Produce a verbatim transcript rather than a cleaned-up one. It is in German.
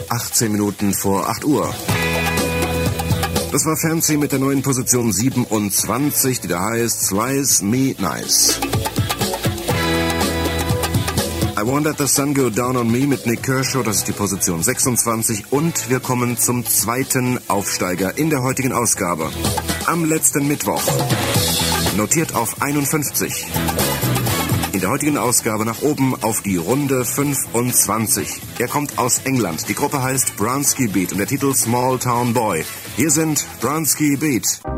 achtzehn Minuten vor acht Uhr. Das war Fancy mit der neuen Position siebenundzwanzig, die da heißt Slice Me Nice. I Won't Let the Sun Go Down on Me mit Nik Kershaw, das ist die Position sechsundzwanzig. Und wir kommen zum zweiten Aufsteiger in der heutigen Ausgabe. Am letzten Mittwoch. Notiert auf einundfünfzig. In der heutigen Ausgabe nach oben auf die Runde fünfundzwanzig. Er kommt aus England. Die Gruppe heißt Bronski Beat und der Titel Small Town Boy. Hier sind Bronski Beat.